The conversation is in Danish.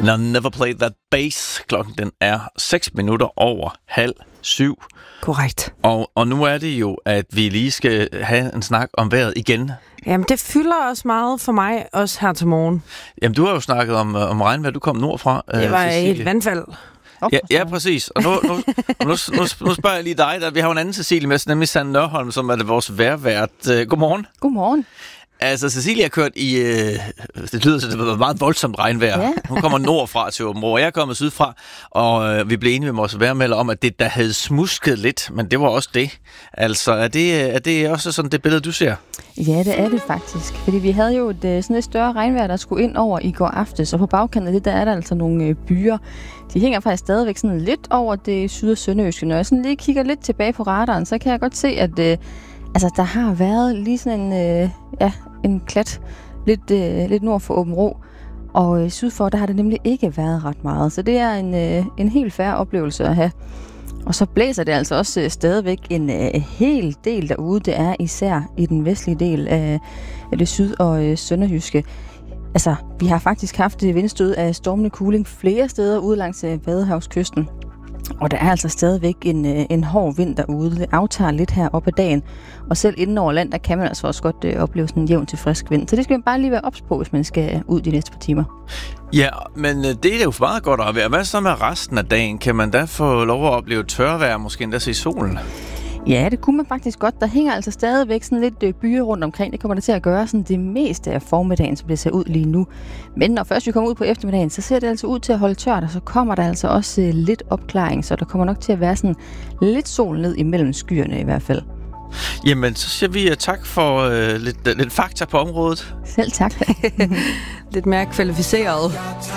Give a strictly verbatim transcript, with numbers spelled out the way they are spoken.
Den er Never Play That Bass. Klokken den er seks minutter over halv syv. Korrekt. Og, og nu er det jo, at vi lige skal have en snak om vejret igen. Jamen, det fylder også meget for mig, også her til morgen. Jamen, du har jo snakket om, om regnvejr. Du kom nordfra. Det var Cecilie. et vandfald. Ja, ja, præcis. Og nu, nu, nu, nu, nu spørger jeg lige dig. Der, vi har jo en anden Cecilie med, nemlig Sande Nørholm, som er det vores vejrvært. Godmorgen. Godmorgen. Altså, Cecilie har kørt i, øh, det lyder til, det var meget voldsomt regnvejr. Ja. Hun kommer nordfra til Åbenrå, og jeg er kommet sydfra, og øh, vi blev enige med vores vejrmelder om, at det der havde smusket lidt, men det var også det. Altså, er det, er det også sådan det billede, du ser? Ja, det er det faktisk. Fordi vi havde jo et, sådan et større regnvejr, der skulle ind over i går aftes, og på bagkanten af det, der er der altså nogle øh, byer. De hænger faktisk stadigvæk sådan lidt over det syd- og sønderjyske. Når jeg sådan lige kigger lidt tilbage på radaren, så kan jeg godt se, at øh, altså, der har været lige sådan en, øh, ja, en klat lidt, øh, lidt nord for Åbenrå, og øh, sydfor, der har det nemlig ikke været ret meget. Så det er en, øh, en helt fair oplevelse at have. Og så blæser det altså også øh, stadigvæk en øh, hel del derude. Det er især i den vestlige del af, af det syd- og øh, sønderjyske. Altså, vi har faktisk haft vindstød af stormende kuling flere steder ude langs øh, Vadehavskysten. Og der er altså stadigvæk en, en hård vind derude. Det aftager lidt her op ad dagen. Og selv inden over land, der kan man altså også godt øh, opleve sådan en jævn til frisk vind. Så det skal man bare lige være ops på, hvis man skal ud de næste par timer. Ja, men øh, det er jo meget godt at være. Hvad så med resten af dagen? Kan man da få lov at opleve tørvejr, måske endda se solen? Ja, det kunne man faktisk godt. Der hænger altså stadigvæk sådan lidt øh, byer rundt omkring. Det kommer det til at gøre sådan det meste af formiddagen, som det ser ud lige nu. Men når først vi kommer ud på eftermiddagen, så ser det altså ud til at holde tørt, og så kommer der altså også øh, lidt opklaring, så der kommer nok til at være sådan lidt sol ned imellem skyerne i hvert fald. Jamen, så siger vi uh, tak for uh, lidt, uh, lidt fakta på området. Selv tak. Lidt mere kvalificeret.